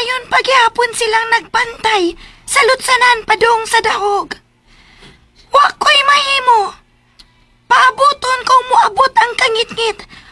Dayon paghihapon silang nagbantay sa lutsanan padung sa dahog. Wa ko'y mahimo. Paabuton kung muabot ang kangit-ngit